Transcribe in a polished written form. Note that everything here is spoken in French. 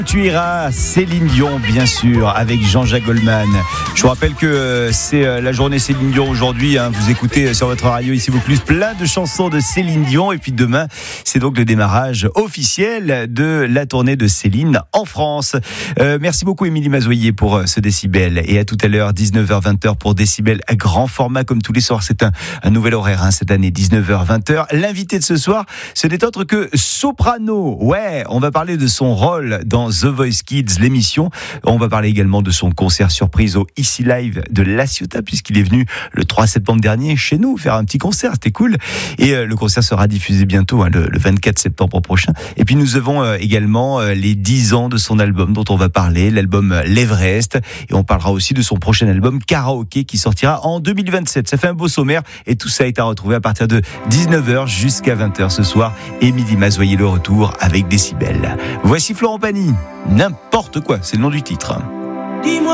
Tu iras, Céline Dion, bien sûr, avec Jean-Jacques Goldman. Je vous rappelle que c'est la journée Céline Dion aujourd'hui. Vous écoutez sur votre radio ici Vaucluse plein de chansons de Céline Dion. Et puis demain, c'est donc le démarrage officiel de la tournée de Céline en France. Merci beaucoup Émilie Mazoyer pour ce Décibel. Et à tout à l'heure, 19h-20h pour Décibel à grand format comme tous les soirs. C'est un nouvel horaire cette année, 19h-20h. L'invité de ce soir, ce n'est autre que Soprano. Ouais, on va parler de son rôle dans The Voice Kids, l'émission. On va parler également de son concert surprise au Ici Live de La Ciotat, puisqu'il est venu le 3 septembre dernier chez nous faire un petit concert. C'était cool. Et le concert sera diffusé bientôt, le 24 septembre prochain. Et puis nous avons également les 10 ans de son album dont on va parler, l'album L'Everest. Et on parlera aussi de son prochain album Karaoké qui sortira en 2027. Ça fait un beau sommaire et tout ça est à retrouver à partir de 19h jusqu'à 20h ce soir. Émilie Mazoyer le retour avec Décibel. Voici Florent Pagny. N'importe quoi, c'est le nom du titre. Dis-moi